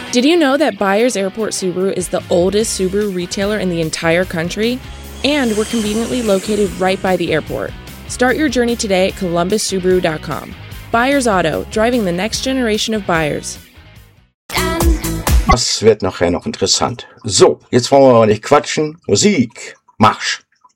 Did you know that Byers Airport Subaru is the oldest Subaru retailer in the entire country? And we're conveniently located right by the airport. Start your journey today at columbussubaru.com. Byers Auto, driving the next generation of buyers. Das wird nachher noch interessant. So, jetzt wollen wir aber nicht quatschen. Musik, Marsch!